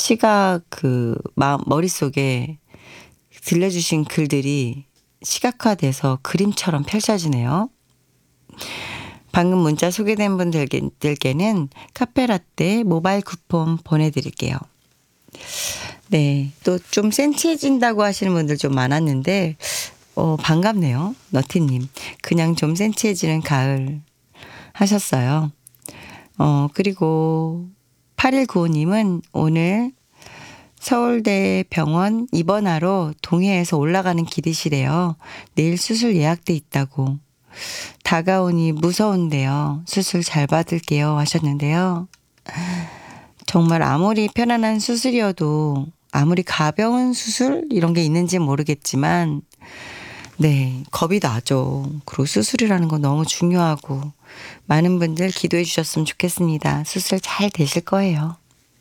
시각 머릿속에 들려주신 글들이 시각화돼서 그림처럼 펼쳐지네요. 방금 문자 소개된 분들께는 카페라떼 모바일 쿠폰 보내드릴게요. 네, 또 좀 센치해진다고 하시는 분들 좀 많았는데 반갑네요. 너티님. 그냥 좀 센치해지는 가을 하셨어요. 그리고 8195님은 오늘 서울대 병원 입원하러 동해에서 올라가는 길이시래요. 내일 수술 예약돼 있다고. 다가오니 무서운데요. 수술 잘 받을게요 하셨는데요. 정말 아무리 편안한 수술이어도 아무리 가벼운 수술 이런 게 있는지 모르겠지만 네, 겁이 나죠. 그리고 수술이라는 건 너무 중요하고 많은 분들 기도해 주셨으면 좋겠습니다. 수술 잘 되실 거예요.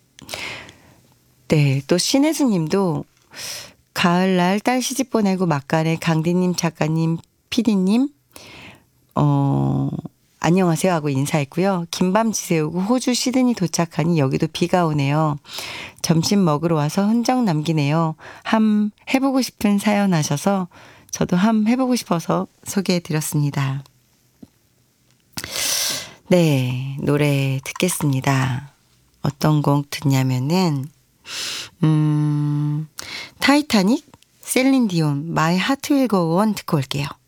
네, 또 신혜수 님도 가을날 딸 시집 보내고 막간에 강디님, 작가님, 피디님 안녕하세요 하고 인사했고요. 김밤 지새우고 호주 시드니 도착하니 여기도 비가 오네요. 점심 먹으러 와서 흔적 남기네요. 함 해보고 싶은 사연 하셔서 저도 함 해보고 싶어서 소개해드렸습니다. 네, 노래 듣겠습니다. 어떤 곡 듣냐면은 타이타닉, 셀린 디온, 마이 하트 윌 고 온 듣고 올게요.